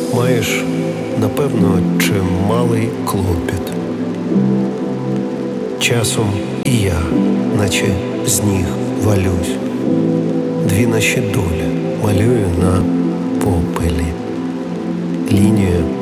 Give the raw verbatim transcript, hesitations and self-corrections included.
Маєш, напевно, чималий клопіт. Часом і я, наче з ніг валюсь, дві наші долі малюю на попелі. Лінія